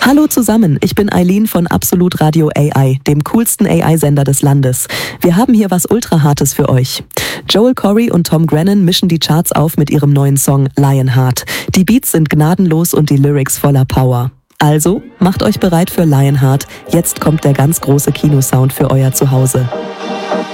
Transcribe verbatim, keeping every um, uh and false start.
Hallo zusammen, ich bin Eileen von Absolut Radio A I, dem coolsten A I-Sender des Landes. Wir haben hier was Ultrahartes für euch. Joel Corry und Tom Grennan mischen die Charts auf mit ihrem neuen Song Lionheart. Die Beats sind gnadenlos und die Lyrics voller Power. Also, macht euch bereit für Lionheart. Jetzt kommt der ganz große Kinosound für euer Zuhause.